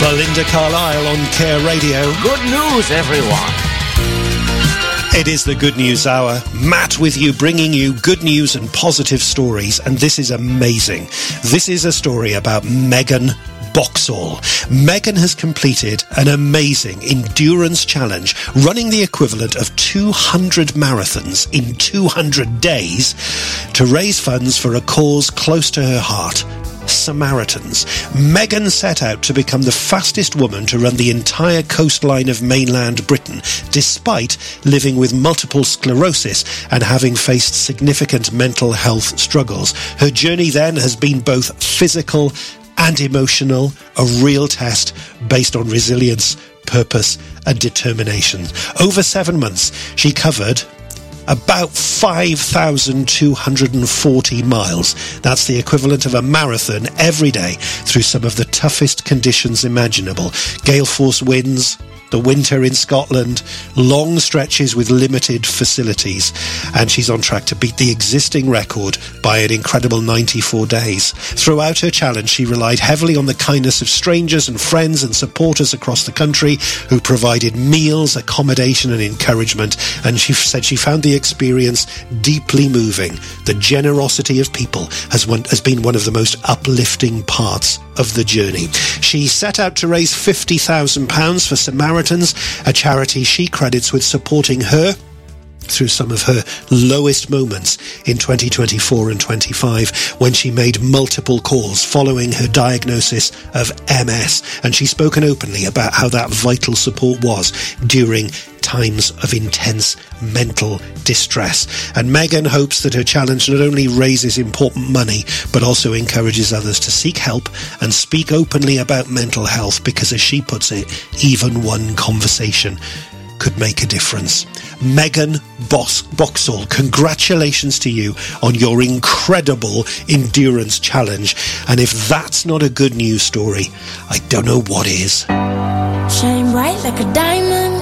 Belinda Carlisle on Care Radio. Good news, everyone. It is the Good News Hour. Matt with you, bringing you good news and positive stories. And this is amazing. This is a story about Megan Boxall. Megan has completed an amazing endurance challenge, running the equivalent of 200 marathons in 200 days to raise funds for a cause close to her heart. Samaritans. Megan set out to become the fastest woman to run the entire coastline of mainland Britain, despite living with multiple sclerosis and having faced significant mental health struggles. Her journey then has been both physical and emotional, a real test based on resilience, purpose and determination. Over 7 months, she covered about 5,240 miles. That's the equivalent of a marathon every day through some of the toughest conditions imaginable. Gale force winds, the winter in Scotland, long stretches with limited facilities. And she's on track to beat the existing record by an incredible 94 days. Throughout her challenge, she relied heavily on the kindness of strangers and friends and supporters across the country who provided meals, accommodation and encouragement. And she said she found the experience deeply moving. The generosity of people has been one of the most uplifting parts of the journey. She set out to raise £50,000 for Samaritans, a charity she credits with supporting her through some of her lowest moments in 2024 and 25, when she made multiple calls following her diagnosis of MS. And she's spoken openly about how that vital support was during times of intense mental distress. And Megan hopes that her challenge not only raises important money, but also encourages others to seek help and speak openly about mental health, because, as she puts it, even one conversation could make a difference. Megan Boxall, congratulations to you on your incredible endurance challenge. And if that's not a good news story, I don't know what is. Shine bright like a diamond,